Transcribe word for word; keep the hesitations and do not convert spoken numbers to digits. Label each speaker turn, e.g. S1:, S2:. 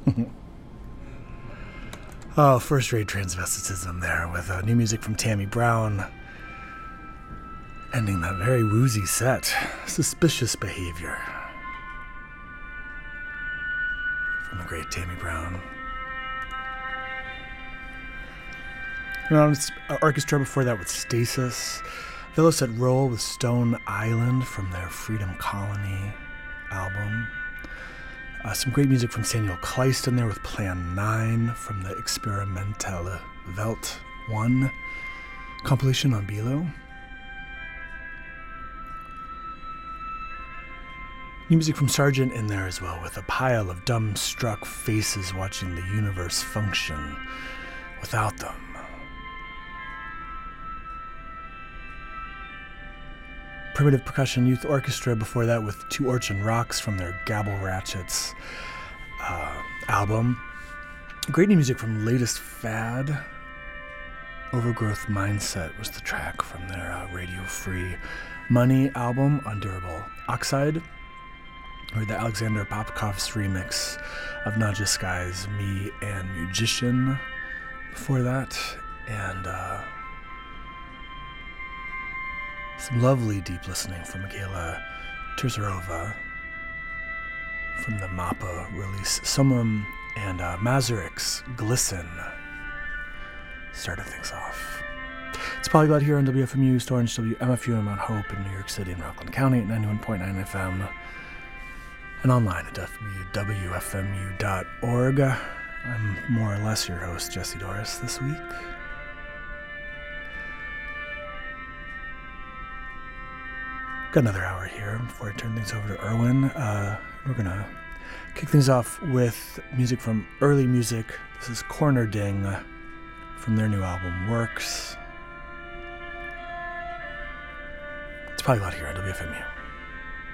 S1: Oh, first-rate transvestitism there with uh, new music from Tammy Brown. Ending that very woozy set. Suspicious Behavior. From the great Tammy Brown. And on uh, orchestra before that with Stasis. Velocet Roll with Stone Island from their Freedom Colony album. Uh, some great music from Samuel Kleist in there with Plan nine from the Experimentelle Welt one compilation on Bilo. New music from Sargent in there as well with a pile of dumbstruck faces watching the universe function without them. Primitive Percussion Youth Orchestra before that with Two Orchin Rocks from their Gabble Ratchets uh, album. Great new music from Latest Fad. Overgrowth Mindset was the track from their uh, Radio Free Money album, Undurable Oxide. Heard the Alexander Popkov's remix of Nadja Sky's Me and Musician before that. And uh, some lovely deep listening from Michaela Terzarova from the MAPA release Summum, and uh, Mazurik's Glisten started things off. It's Polyglot here on W F M U, Orange, W M F U in Mount Hope in New York City and Rockland County at ninety-one point nine F M and online at W F M U dot org. I'm more or less your host, Jesse Doris, this week. Got another hour here before I turn things over to Erwin. Uh, we're going to kick things off with music from Early Music. This is Corner Ding from their new album, Works. It's Polyglot here on W F M U.